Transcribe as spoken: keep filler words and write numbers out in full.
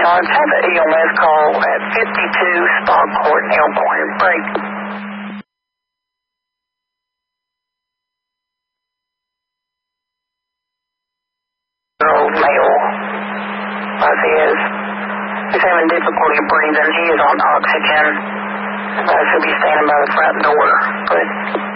Leon, have an E M S call at fifty-two Stock Court in Elkhorn. Break. Old male, as he is. He's having difficulty breathing. He is on oxygen. I should be standing by the front door. Good.